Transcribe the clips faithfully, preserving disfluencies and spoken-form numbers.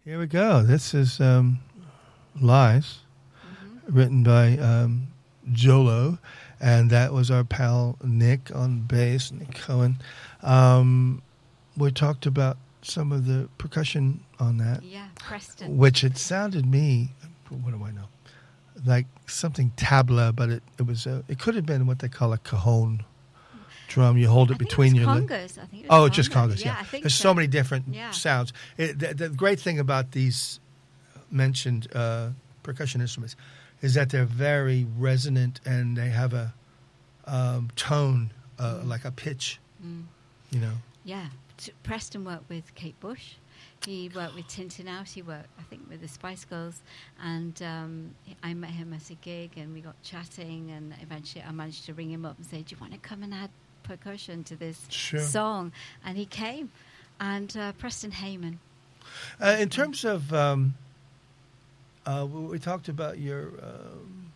Here we go. This is um, Lies, mm-hmm. written by um, Jolo, and that was our pal Nick on bass, Nick Cohen. Um, we talked about some of the percussion on that. Yeah, Preston. Which it sounded me, what do I know, like something tabla, but it, it was a, it could have been what they call a cajon drum. You hold it I between think it was your congas. legs. I think it was Oh, congas. it's just congas. Yeah, yeah. I think there's so. so many different yeah. sounds. It, the, the great thing about these mentioned uh, percussion instruments is that they're very resonant and they have a um, tone, uh, mm. like a pitch. Mm. You know. Yeah, Preston worked with Kate Bush. He worked with Tintin Out. He worked, I think, with the Spice Girls. And um, I met him at a gig, and we got chatting. And eventually, I managed to ring him up and say, "Do you want to come and add percussion to this sure. song?" And he came. And uh, Preston Heyman. Uh, in terms of, um, uh, we talked about your um,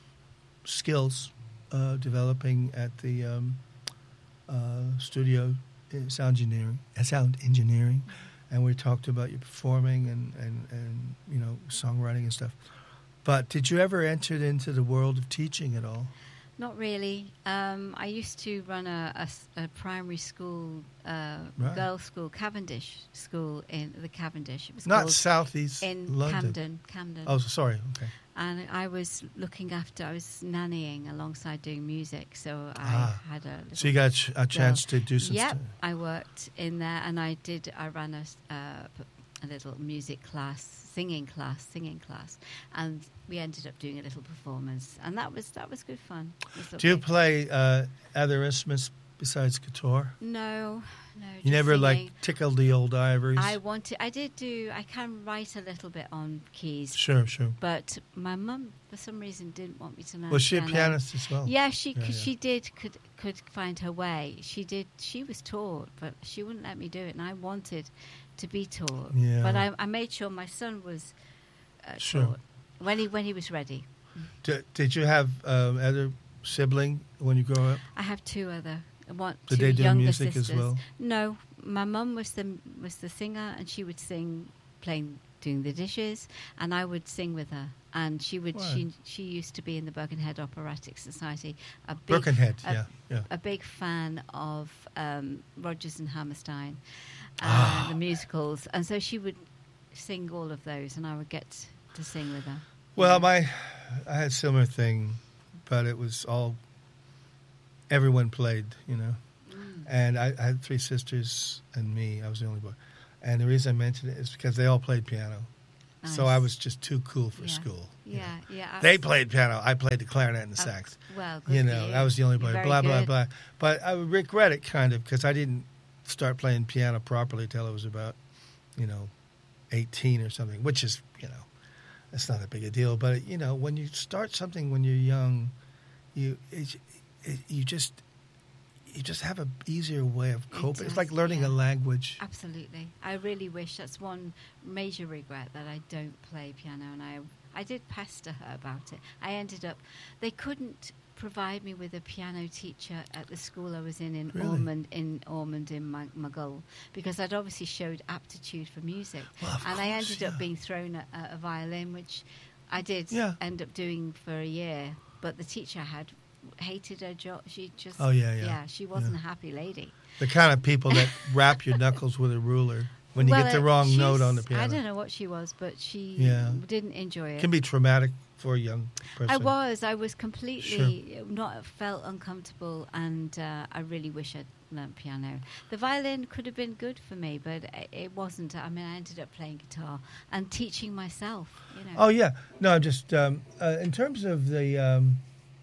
skills uh, developing at the um, uh, studio, sound engineering, sound engineering. Mm-hmm. And we talked about you performing and, and, and, you know, songwriting and stuff. But did you ever enter into the world of teaching at all? Not really. Um, I used to run a, a, a primary school, uh, right. girls' school, Cavendish School in the Cavendish. It was Not called Southeast in London. Camden. Camden. Oh, sorry. Okay. And I was looking after, I was nannying alongside doing music, so I ah. had a So you got ch- a chance girl. to do some yep, stuff. I worked in there, and I did, I ran a, uh, a little music class, singing class, singing class, and we ended up doing a little performance, and that was that was good fun. Was do you play uh, other instruments besides guitar? No, no. You never singing. like tickled the old ivories? I wanted. I did do. I can write a little bit on keys. Sure, sure. But my mum, for some reason, didn't want me to learn. Was she piano. a pianist as well? Yeah, she yeah, yeah. she did could could find her way. She did. She was taught, but she wouldn't let me do it, and I wanted to be taught. Yeah. But I, I made sure my son was uh, sure. taught when he when he was ready. Did, did you have um, other sibling when you grew up? I have two other. One, Did two they do younger music sisters. as well? No, my mum was the was the singer, and she would sing, playing, doing the dishes, and I would sing with her. And she would Wow. she she used to be in the Birkenhead Operatic Society. A big, Birkenhead, a, yeah, yeah. A big fan of um, Rodgers and Hammerstein, uh, Ah. the musicals, and so she would sing all of those, and I would get to sing with her. Well, my I had a similar thing, but it was all. Everyone played, you know, mm. and I, I had three sisters and me. I was the only boy, and the reason I mentioned it is because they all played piano, nice. So I was just too cool for yeah. school. Yeah, know. yeah. They played piano. I played the clarinet and the uh, sax. Well, good you know, you. I was the only boy. Very blah blah good. blah. But I would regret it kind of because I didn't start playing piano properly till I was about, you know, eighteen or something. Which is, you know, it's not a big a deal. But you know, when you start something when you're young, you it, it, you just. You just have an easier way of coping. It does, it's like learning yeah. a language. Absolutely. I really wish. That's one major regret, that I don't play piano. And I I did pester her about it. I ended up... They couldn't provide me with a piano teacher at the school I was in in really? Ormond, in Ormond in Maghull, because I'd obviously showed aptitude for music. Well, of and course, I ended yeah. up being thrown at a, a violin, which I did yeah. end up doing for a year. But the teacher I had... hated her job. She just oh yeah yeah yeah she wasn't yeah. a happy lady. The kind of people that rap your knuckles with a ruler when you well, get the wrong uh, note on the piano. I don't know what she was, but she yeah. didn't enjoy it. It can be traumatic for a young person. I was I was completely sure. not felt uncomfortable, and uh, I really wish I'd learned piano. The violin could have been good for me, but it wasn't. I mean, I ended up playing guitar and teaching myself. You know. Oh yeah, no, I'm just um, uh, in terms of the. Um,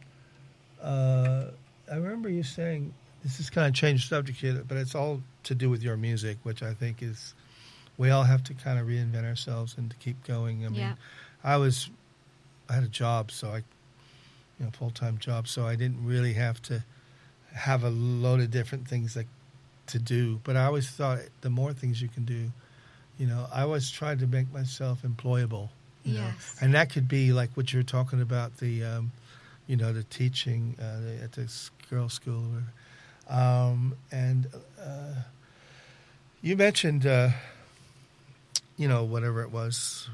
Uh, I remember you saying, this is kind of changed subject here, but it's all to do with your music, which I think is, we all have to kind of reinvent ourselves and to keep going. I mean, yeah. I was, I had a job, so I, you know, full-time job, so I didn't really have to have a load of different things like to do. But I always thought the more things you can do, you know, I always tried to make myself employable. You yes. know? And that could be like what you're talking about, the, um, you know, the teaching uh, the, at this girls' school. Or, um, and uh, you mentioned uh, you know, whatever it was,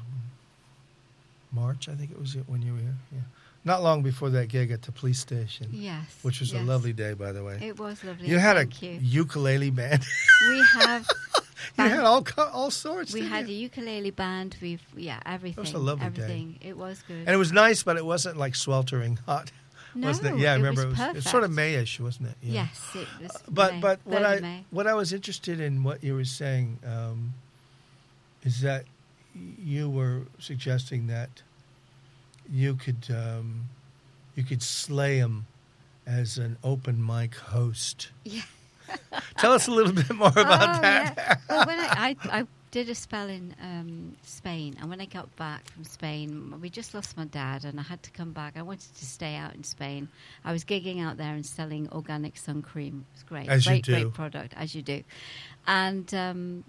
March, I think it was when you were here. Yeah. Not long before that gig at the police station. Yes. Which was yes. a lovely day, by the way. It was lovely. You had Thank a you. ukulele band. We have. You had all co- all sorts. We didn't had you? a ukulele band. We've yeah everything. It was a lovely everything. day. It was good. And it was nice, but it wasn't like sweltering hot. No, wasn't it? Yeah, I it remember was it was, it was perfect. sort of Mayish, wasn't it? Yeah. Yes, it was. Uh, but May, but what third I of May. what I was interested in what you were saying um, is that you were suggesting that you could um, you could slay him as an open mic host. Yeah. Tell us a little bit more about oh, that. Yeah. Well, when I, I, I did a spell in um, Spain, and when I got back from Spain, we just lost my dad, and I had to come back. I wanted to stay out in Spain. I was gigging out there and selling organic sun cream. It was great. As you great, do. Great product, as you do. And um,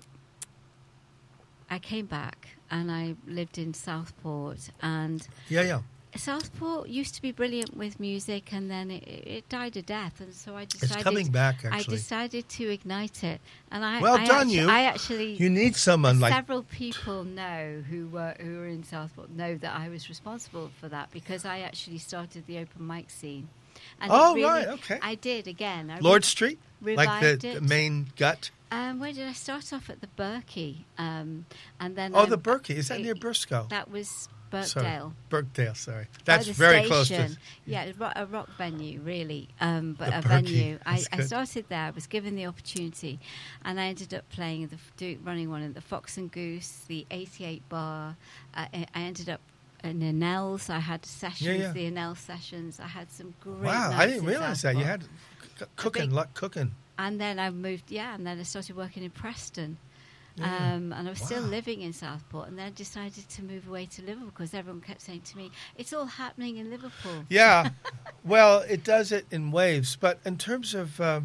I came back, and I lived in Southport, and Yeah, yeah. Southport used to be brilliant with music, and then it, it died a death, and so I decided It's coming back, I actually. decided to ignite it, and I Well I done, actu- you. I actually You need someone like several people know who were who were in Southport know that I was responsible for that because I actually started the open mic scene. And it Oh, really- right, okay. I did again. I Lord re- Street, like revived the, the it. main gut. Um, where did I start off at the Berkey, um, and then Oh, um, the Berkey. Is that it- near Briscoe? That was Sorry. Birkdale. Birkdale, sorry. By That's the very close to. station. Yeah, a rock, a rock venue, really, um, but The a Berkey. venue. I, That's I good. started there. I was given the opportunity, and I ended up playing the do, running one at the Fox and Goose, the eighty-eight Bar. Uh, I I ended up in the Nels. I had sessions, Yeah, yeah. the Nels sessions. I had some great. Wow, I nights didn't in realize that. You Southport. had c- cooking, big- luck cooking. And then I moved, yeah, and then I started working in Preston. Yeah. Um, and I was still Wow. living in Southport, and then I decided to move away to Liverpool because everyone kept saying to me, "It's all happening in Liverpool." Yeah, well, it does it in waves. But in terms of um,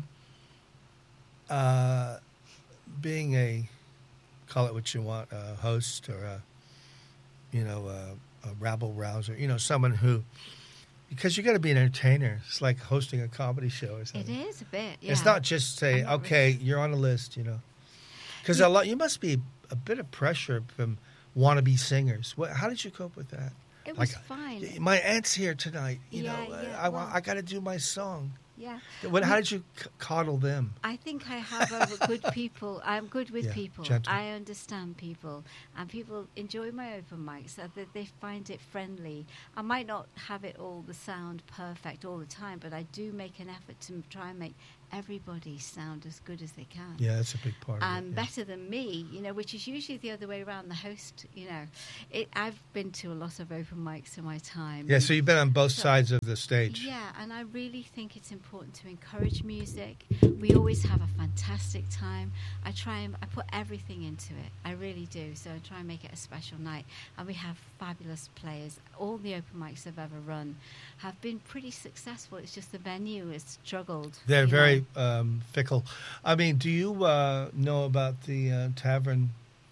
uh, being a, call it what you want, a host or a, you know, a, a rabble rouser, you know, someone who, because you got to be an entertainer. It's like hosting a comedy show or It something. is a bit. Yeah. It's not just say, I'm not okay, rich. you're on a list, you know. Because a lot, you must be a bit of pressure from wannabe singers. What, how did you cope with that? It was like, fine. My aunt's here tonight. You Yeah, know, uh, yeah, I, want, well- I got to do my song. Yeah. What, how did you c- coddle them? I think I have a good people. I'm good with Yeah, people. gentle. I understand people, and people enjoy my open mics. So that they find it friendly. I might not have it all the sound perfect all the time, but I do make an effort to try and make everybody sound as good as they can. Yeah, that's a big part of And it. yeah. better than me, you know, which is usually the other way around. The host, you know, it, I've been to a lot of open mics in my time. Yeah, so you've been on both So- sides of the stage. Yeah, and I really think it's important to encourage music. We always have a fantastic time. I try and I put everything into it. I really do. So I try and make it a special night. And we have fabulous players. All the open mics I've ever run have been pretty successful. It's just the venue has struggled. They're you know. very um, fickle. I mean, do you uh, know about the uh, tavern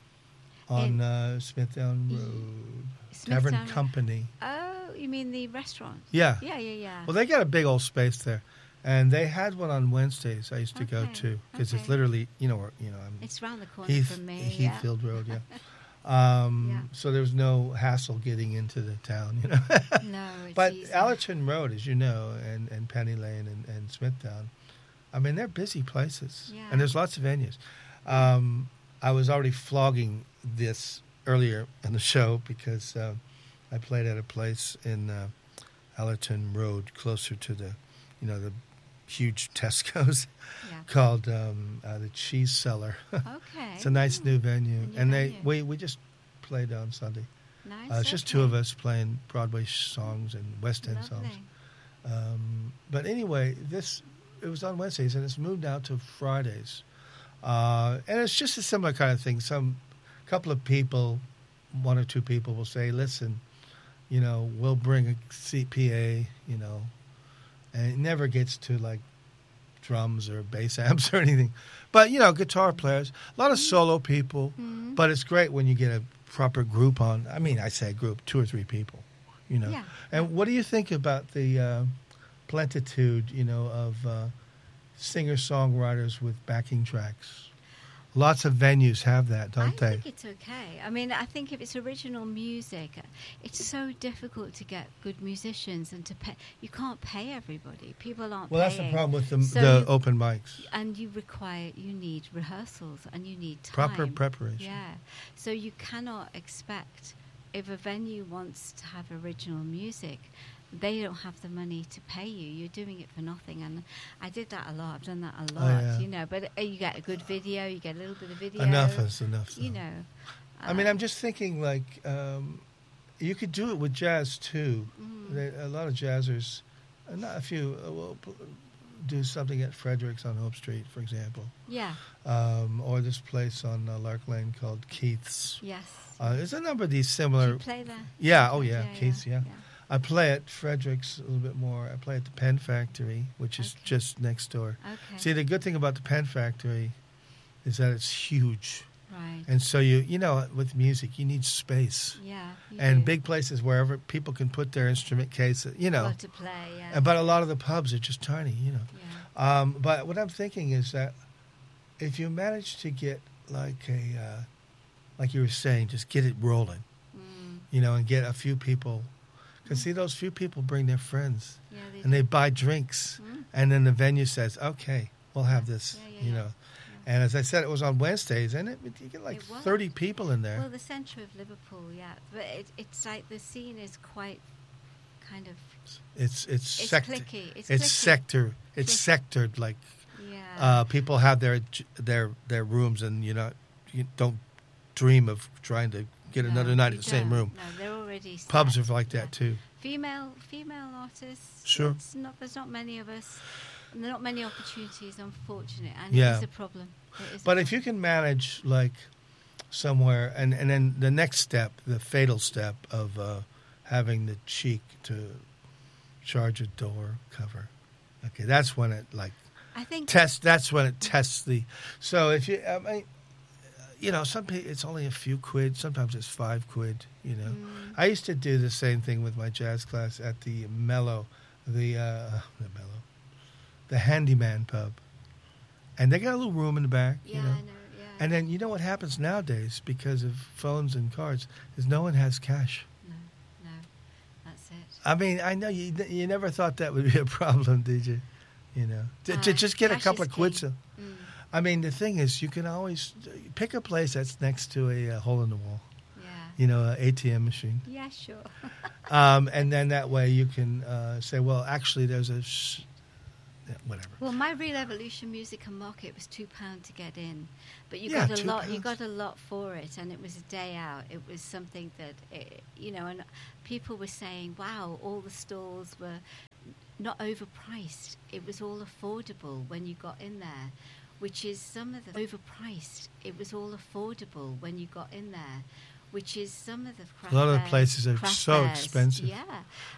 on In- uh, Smithdown Road? Smithtown Tavern Road. Company. Oh, you mean the restaurant? Yeah. Yeah, yeah, yeah. Well, they got a big old space there, and they had one on Wednesdays. I used to go Okay, to because it's okay. literally, you know, where, you know, I'm It's round the corner Heath, from me. Yeah. Heathfield Road. Yeah. Um, Yeah. So there was no hassle getting into the town, you know. No, it's But easy. Allerton Road, as you know, and, and Penny Lane and, and Smithtown, I mean, they're busy places. Yeah. And there's lots of venues. Um, I was already flogging this earlier in the show because uh, I played at a place in uh, Allerton Road closer to the, you know, the huge Tesco's Yeah. called um, uh, the Cheese Cellar. Okay. It's a nice Hmm. new venue. New and they venue. we, we just played on Sunday. Nice. Uh, it's just okay. two of us playing Broadway songs and West End songs. Lovely. Um, but anyway, this it was on Wednesdays and it's moved out to Fridays, uh, and it's just a similar kind of thing. Some couple of people, one or two people will say, "Listen, you know, we'll bring a C P A," you know, and it never gets to like drums or bass amps or anything. But you know, guitar players, a lot of solo people. Mhm. But it's great when you get a proper group on. I mean, I say group, two or three people, you know. Yeah. And what do you think about the uh, plentitude, you know, of uh, singer-songwriters with backing tracks? Lots of venues have that, don't I they? think it's okay. I mean, I think if it's original music, it's so difficult to get good musicians and to pay. You can't pay everybody. People aren't Well, that's paying. the problem with the, So the you- open mics. And you require, you need rehearsals and you need time. Proper preparation. Yeah. So you cannot expect, if a venue wants to have original music, they don't have the money to pay you. You're doing it for nothing. And I did that a lot. I've done that a lot, yeah. you know. But uh, you get a good video, you get a little bit of video. Enough is enough. You though. know. I mean, uh, I'm just thinking, like, um, you could do it with jazz, too. Mm. There- A lot of jazzers, uh, not a few, uh, will pl- do something at Fredericks on Hope Street, for example. Yeah. Um, or this place on uh, Lark Lane called Keith's. Yes. Uh, there's a number of these Do similar... you play there? Yeah, oh yeah, Keith's, yeah. yeah. I play at Fredericks a little bit more. I play at the Pen Factory, which is Okay. just next door. Okay. See, the good thing about the Pen Factory is that it's huge. Right. And so, you you know, with music, you need space. Yeah. you And do. big places wherever people can put their instrument case, you know. Got to play, yeah. And- But a lot of the pubs are just tiny, you know. yeah. Um, but what I'm thinking is that if you manage to get like a, uh, like you were saying, just get it rolling, Mm. you know, and get a few people. Because see, those few people bring their friends Yeah, they and they do. buy drinks. Mm. And then the venue says, okay, we'll have this, Yeah, yeah, you yeah. know. And as I said, it was on Wednesdays, and it, you get like It was. thirty people in there. Well, the centre of Liverpool, yeah. But it, it's like the scene is quite kind of... it's it's, It's sect- clicky. It's, it's clicky. sector. It's Clicky. sectored. Like Yeah. uh, people have their their their rooms, and you know you don't dream of trying to get No, another night you at the same don't. room. No, they're already set. Pubs are like that Yeah. too. Female female artists. Sure. It's not, there's not many of us. And there are not many opportunities, unfortunately. And Yeah. it is a problem. It is a But if problem. you can manage like somewhere, and and then the next step, the fatal step of uh, having the cheek to charge a door cover. Okay, that's when it like I think... test. That's when it tests the. So if you, I mean, you know, some people it's only a few quid. Sometimes it's five quid. You know, Mm. I used to do the same thing with my jazz class at the Mellow, the uh, the Mellow, the Handyman pub, and they got a little room in the back. Yeah, you know. I know, yeah. And then you know what happens nowadays because of phones and cards is no one has cash. No, no. That's it. I mean, I know you you never thought that would be a problem, did you? You know, to, to Uh, just get a cash couple is of quid. king. So, Mm. I mean, the thing is, you can always pick a place that's next to a, uh hole in the wall. Yeah. You know, an A T M machine, Yeah, sure. um, and then that way you can uh, say, well, actually, there's a sh- yeah, whatever. Well, my Real Evolution Music and Market was two pound to get in, but you Yeah, got a two lot. You pounds. got a lot for it, and it was a day out. It was something that it, you know, and people were saying, "Wow, all the stalls were not overpriced. It was all affordable when you got in there." Which is some of the overpriced. It was all affordable when you got in there. Which is some of the craft A lot of the fairs- places are craft so fairs, expensive. Yeah,